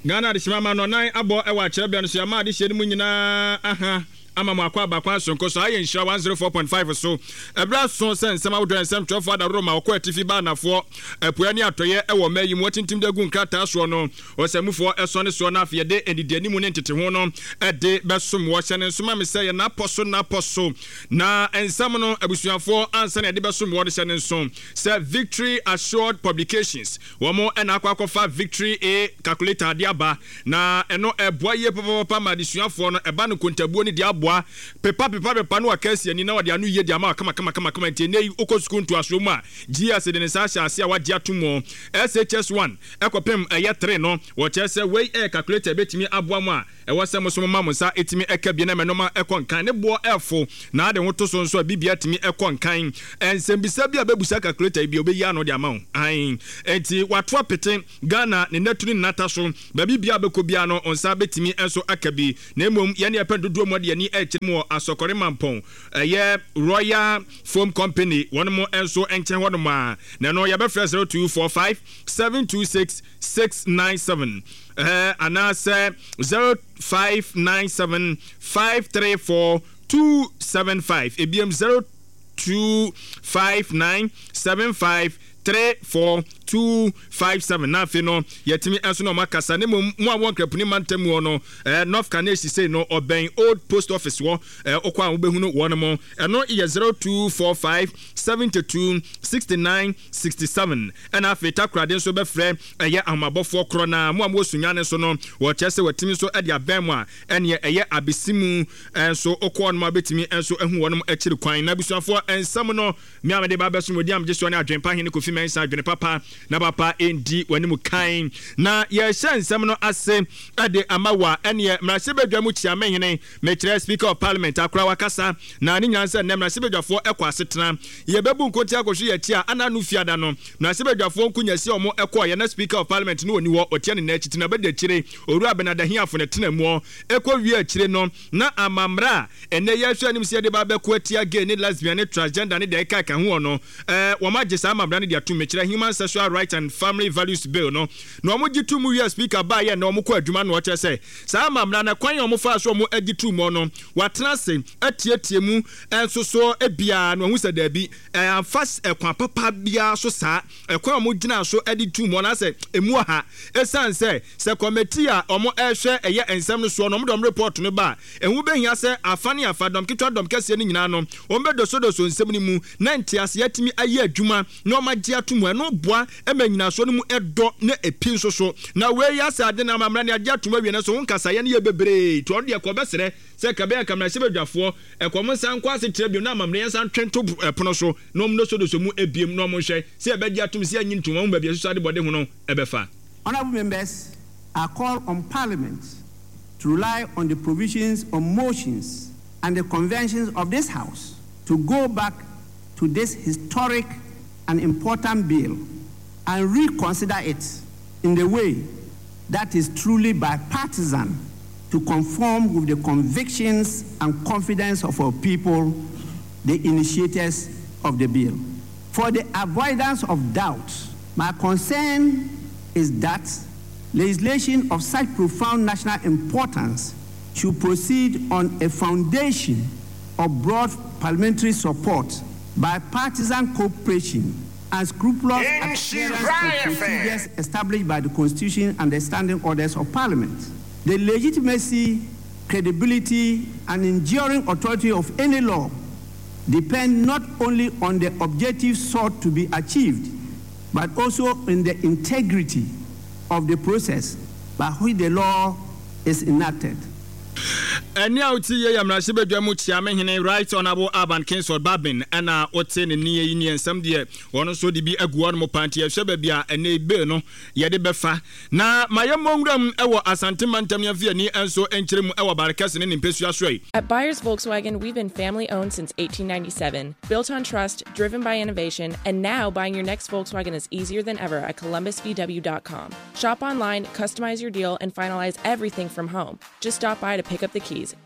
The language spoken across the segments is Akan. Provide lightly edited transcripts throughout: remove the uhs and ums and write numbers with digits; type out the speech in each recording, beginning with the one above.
Ghana de shima no nan abo e wa kyerɛ bia no so ya ma de hye no mu nyinaa aha ama makwa abakwa sonko so aye nhyira 104.5 so ebra so sensem awodon ensem 12 ada roma okọ atifi ba nafo apuya ni atoye e wo mayi mu tintim da gu nkrata so no osamufo eso ne so na afi de endidani mu ne ntete ho no e de besom wo hye ne so ma me sey na poso na ensem no abusuafo ansa na de besom wo de hye ne so say Victory Assured Publications wo mo e na akwakofa Victory a calculator de aba na eno eboye papa ma disuafo no eba no kontabuo ni de pepa no akasi ani na wade anu ye dia ma kama nti nei okosukun to aso mu a GS de ne sa hya a wade atomo SHS1 ekopem eye 3 no wo chese we calculator betimi aboa mu a e wose muso ma musa etimi ekabie na menoma ekonkan ne bo efo na ade hoto so nso bibia timi ekonkan ensembisa bia bebusa calculator bia obeyi ano de ama an enti wato apete Ghana ne natuni nata so ba bibia bekobia no onsa betimi enso akabi na emom ye ne ependodo mo de ni echemu asokore mampon ye Royal Foam Company one mo enso enchen hodoma na no ya be fresh 0245 726 697 anase 0597 534 275 ebiem 0259 75 34257 na fe no yetimi enso no makasa ne mo awon krapuni mantemu no North Canesi say no oben Old Post Office wo okwa obehunu won mo eno ye 0245 72 69 67 and afi takrade so be frɛ eye amabofo kro na mo amosunyane so no wo chese watimi so ade abem a ene eye abesimu enso okwa no betimi enso ehu won mo akiri kwan na bisuafo ensam no mi amede ba beso modi am jeso ne adwenpa hene kofi mensa adwene papa na papa endi wanimu kan na ye hyansam no ase ade amawa ene mrasebedwa mu chia mehene mekire Speaker of Parliament akura wakasa na ne nyansa ne mrasebedwafo ekwa asetena ye bebu nkoti akohwe ye tia ananu fiada no mrasebedwafo nkunyasi omo ekwa ye na Speaker of Parliament no oni wo otia ne na chiti na bede chire oru abenadahiafo ne tena mu ekwa wi achire no na amamra ene ye hwa anim se de ba be ko atia gay ne lesbian ne transgender ne de ka ho no wo magisa amamra ne de atum mekire Human Sexual Rights and Family Values Bill no omogitu mu wi Speaker ba ye na omukọ adwuma no oche se sa amamra na kwan omofa so omo agitu mu no watena se atietie mu enso so ebia no hu se da bi amfas ekwan papa bia so sa ekwan omogina so aditu mu na se emu ha esanse se committee a omo ehwe eye ensem no so no omdom report no ba ehu behia se afane afadom kitwa dom kase ni nyina no ombedoso nsem ni mu na ntiase yatimi aye adwuma na omagye atomu no boa emanyina so no mu edo na epin so na we ya sa ade na amamra ne agye atomu awie na so wonkasa ye ne ye bebre to de ekobesere se kabe kamra sebedwafo ekomo san kwase trebio na amamra ye san twento pono so na omno so do so mu ebiem na omo hwe se ebegye atomu se anyi ntoma mu ba bia so ade bode ho no ebefa. Honorable members, I call on Parliament to rely on the provisions of motions and the conventions of this House to go back to this historic and important bill and reconsider it in the way that is truly bipartisan to conform with the convictions and confidence of our people, the initiators of the bill. For the avoidance of doubt, my concern is that legislation of such profound national importance should proceed on a foundation of broad parliamentary support, bipartisan cooperation, and scrupulous adherence to procedures established by the Constitution and the standing orders of Parliament. The legitimacy, credibility, and enduring authority of any law depend not only on the objectives sought to be achieved, but also in the integrity of the process by which the law is enacted. Eni auti ye yamrase bedwa mu chia mehene Right Honorable Alban Kingsford Babin ana ote ne niye yini ensam de wono so de bi agu wono mo panti ehwe ba bia ene be no ye de befa na mayemongram ewo asante mantam ya fie ni enso enkyere mu ewo barekase ne nimpesu asoi. At Byers Volkswagen, we've been family owned since 1897, built on trust, driven by innovation, and now buying your next Volkswagen is easier than ever at columbusvw.com. Shop online, customize your deal, and finalize everything from home. Just stop by to pick up the keys.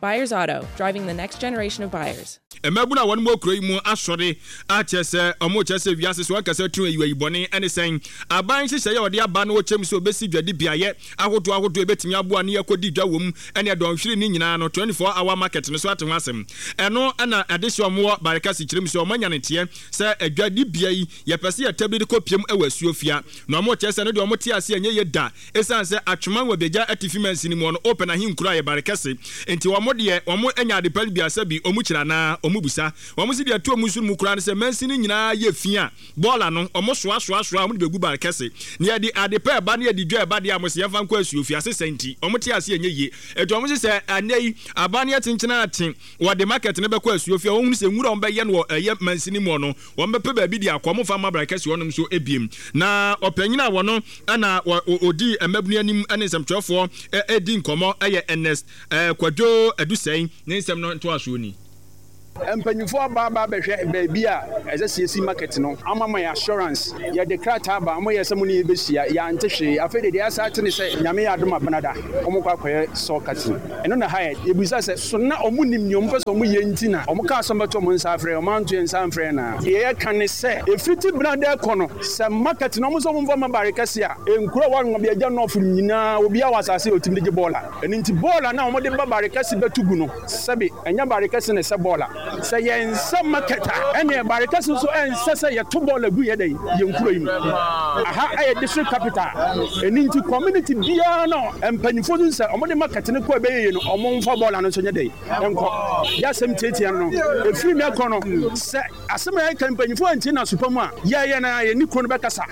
Buyers Auto, driving the next generation of buyers. Emabuna one more croy mu asori achese omo chese wiase so akase tun ayi bone ene sen aban hye ye ode aba na ochem so besi dwade biaye ahodo ebetimi aboa ne yakodi dwa wom ene donhwiri ni nyina no 24 hour market no so ate ho asem eno na adehye omo barika si kirem so omo nya ne tie se adwade biayi ye pese ye tabi de kopiem awasuofia na omo chese no de omo tie ase enye ye da esan se atwema wa beja atifimansi ni mu no open ahinkura ye barika se enti omo de omo enya de pal biasa bi omu kira na omubusa omu si de to omu suru mu kura ne se mansi ni nyina ye fia bola no omu soa omu de begu bar kese ne ye de adepa eba ne ye de dwa eba de amosi ye fan kwa asuofia se senti omu ti ase enye ye eto omu se anei aba ne tinchina atin wo de market ne be kwa asuofia ohunu se nwura ombe ye no ye mansi ni mu no ombe pe ba bi de akomo fa ma bar kese wonom so ebiem na opanyina wo no ana odi emabunu anim ane nsɛmtwerɛfoɔ edi nkɔmɔ ɛyɛ Ernest Kwadwo Adusɛn ne nsɛm no to aso ni Empanyifo aba behwe baabi a ɛsɛ siesi market no amama ya assurance ya de krata aba mo yɛ sɛ mo ne besia ya ntehwe afede de asa ate ne sɛ nyame ya adom abanada ɔmo kwa kwɛ so kati ɛno na haye ebusa sɛ so na ɔmo nim nyom pɛ sɛ ɔmo yɛ ntina ɔmo ka asɛm bɛtɔ mo nsa afrɛ ɔmo anto nsa afrɛ na yɛ ka ne sɛ efiti brada kɔ no sɛ market no ɔmo so mo mfa barika sia enkuro wa ngo bia gya no ofuru nyina obi a wasase otimi de bola ɛni nti bola na ɔmo de ba barika si betugu no sɛbi ɛnya barika si ne sɛ bola sɛ yɛn sɛ marketa ɛne barika si so ɛnsɛ sɛ yɛto bola gu yɛ dɛ yɛnkuro yi aha ɛyɛ district capital ɛni nti community bia no empanyifo so sɛ ɔmo de market ne kɔ bɛyɛ no ɔmo mfa bola no so nyɛ dɛ ɛnkɔ yɛsɛm tietia no efiri me akɔ no sɛ asɛm yɛ ka empanyifo anti na supamu a yɛyɛ na yɛ ni kuro no bɛkasa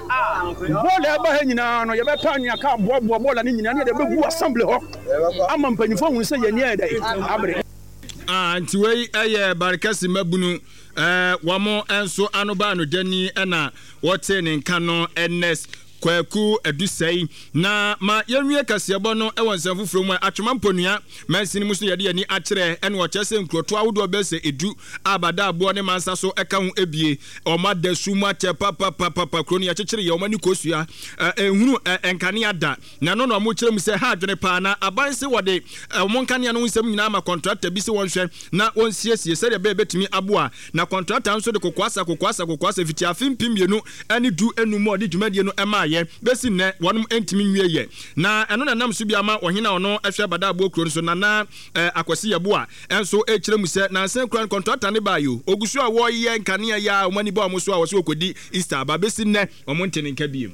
bola ɛba ha nyina no yɛbɛpa nya ka boa bola ne nyina ne de bɛgu assembly hɔ ama empanyifo hu sɛ yɛ ni yɛ dɛ abre nti wei ɛyɛ barikasi mabunu wamo enso anoba no dani ɛna wɔte ne nka no Ernest Kwaku Adusɛn na ma yenwie kasebo no ɛwɔ nsɛm foforo mu atwema mponua mansini mu so yɛde yɛni akyerɛ ɛne wɔkyɛsɛ nkroto ahodo bɛsɛ edu abada abo ne mansa so ɛka ho ebie ɔma da sumu akyɛ papa kroni yɛkyekyere yɛ ɔma ni kosua ehunu enkane ada na no ɔmo kyerɛ mu sɛ ha adwene pa na aban se wɔde ɔmo nkane no nsɛm nyina ma contractor bi se wɔnhwɛ na wɔnsiesie sɛ de betumi aboa na contractor nso de kokoasa fiti afim pimienu ɛne du enum ɔde dwumadie no ɛma besi ne wonum entimi nwie ye na eno na nam so bia ma ohina ono ehwe bada abo kuro so na akwasi yebo a enso ekire mu se na nsen kran contractor ne ba yo ogusu a wo ye nkane ya omani ba omuso a wo so okodi Easter ba besi ne omo ntene nka biem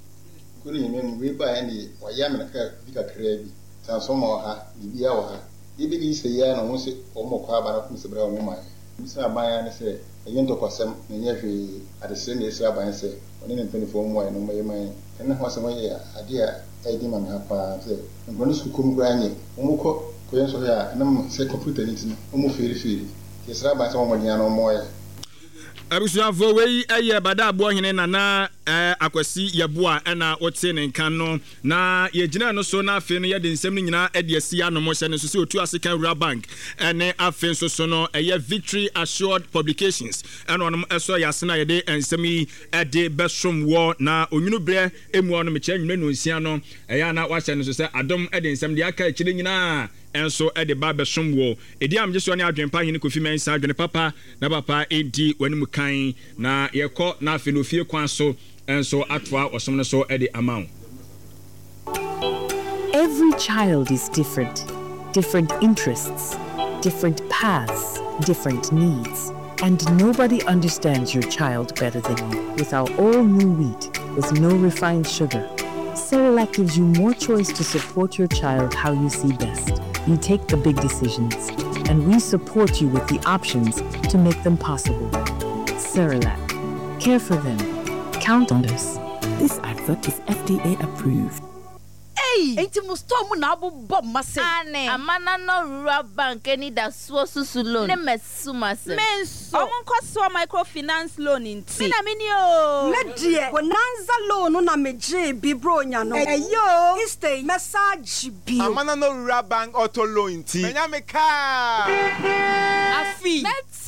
ko ni me we ba ni wa ya me na ka bi ka kra bi san so mo ha bi ya wa ha ibi gi se ya na mo se omo kwa ba na kum se bra omo ma se aban ne se yento kwasem na nya hwe adese ne se aban se oni ne 24 mo no maye man ene ho asem ye ade a edi ma me ha pa se ngoni su kum gwa anye omo ko yenso ya na se computer ni tin omo feri ke sra aban se mo nya no mo ye abusuafo wei ɛyɛ bada abo hene na akwasi yeboa ɛna wote ne nkan no na yɛgyina no so na afei no yɛde nsɛm no nyinaa ɛde asi ano mo hyɛ no so sɛ otu African Rural Bank ɛne afei nso so no ɛyɛ Victory Assured Publications ɛna ɔnom ɛso yɛasena yɛde nsɛm yi ɛde bɛsom wɔ na onwunu brɛ emu ɔno mekyɛ nwuma no nsia no ɛyɛ na wahyɛ no so sɛ adom ɛde nsɛm de aka akyire nyinaa enso e de ba besom wo edi am gyeso ne adwenpa hene Kofi Mensa adwene papa na papa edi wanimu kan na yekɔ na afi no fie kwan so enso atwa osom no so e de amount. Every child is different interests, different paths, different needs, and nobody understands your child better than you. With our all-new wheat with no refined sugar, Cerelac gives you more choice to support your child how you see best. You take the big decisions, and we support you with the options to make them possible. Cerelac. Care for them. Count on us. This advert is FDA approved. Enti mustomu na abu bob mase. Ane. Amana no Rural Bank any da susu loan. Ne mesu mase. Menso. Omunko so microfinance loan inti. Mina minio. Medie. Bonanza loan na meje bibro nya no. Eyo. Istay message bi. Amana no Rural Bank auto loan inti. Menya me ka. Afi.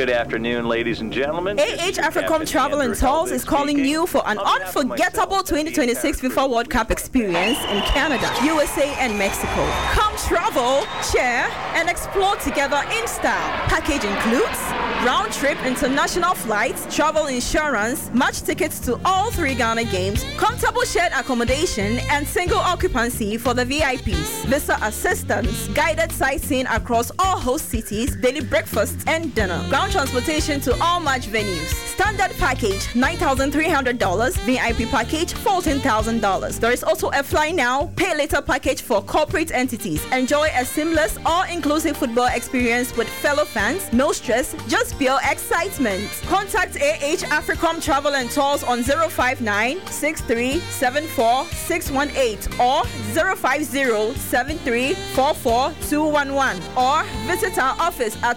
Good afternoon, ladies and gentlemen. AH Africom Travel and Tours is calling you for an unforgettable 2026 FIFA World Cup experience in Canada, USA, and Mexico. Come travel, share, and explore together in style. Package includes round-trip international flights, travel insurance, match tickets to all 3 Ghana games, comfortable shared accommodation, and single occupancy for the VIPs. Visa assistance, guided sightseeing across all host cities, daily breakfast and dinner. Ground transportation to all match venues. Standard package $9,300, VIP package $14,000. There is also a fly now, pay later package for corporate entities. Enjoy a seamless, all-inclusive football experience with fellow fans. No stress, just pure excitement. Contact AH Africom Travel and Tours on 059-6374-618 or 050-7344-211 or visit our office at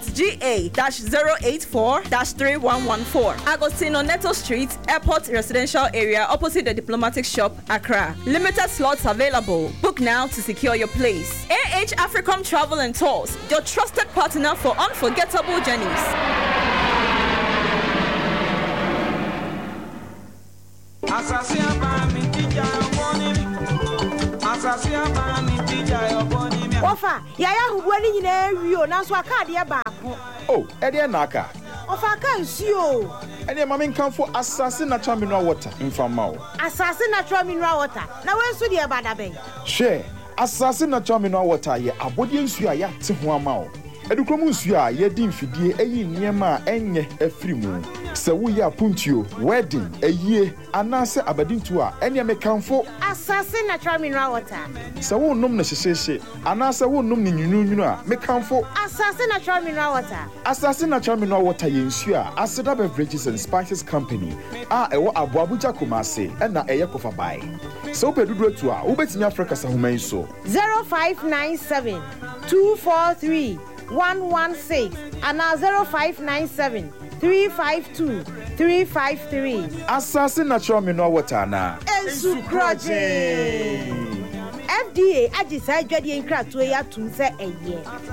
GA-084-3114 Agostino Neto Street, Airport Residential Area opposite the Diplomatic Shop, Accra. Limited slots available. Book now to secure your place. AH Africom Travel and Tours, your trusted partner for unforgettable journeys. Ofa, yaya hubwani nyine rio nanso aka de baako. Oh, ede na aka. Ofa aka nsuo. Ene mama nkanfo asase natural mineral water mfama o. Asase natural mineral water. Na wensu de bada ben. Share. Asase natural mineral water ye abodi nsuo a ya te ho ama o. Edukromu nsuo a ye di mfidie eyi niema a enye afiri mu. Se wo ya puntio, wedding, eyie, anase abadintu a ene mekanfo Asase natural mineral water. Se wo nom na hyehye, anase wo nom ni nyununu a mekanfo Asase natural mineral water. Asase natural mineral water ye nsuo a Aseda Beverages and Spices Company a ewo Aboabuja Kumase na eye kofa bai. Se wo peduduro tu a wo betimi Africa sahuman so 0597 243 116 and 0597 352 353. Asase natural mineral water na Ensukraje. FDA agisa adwade nkratoe ya tum se eye.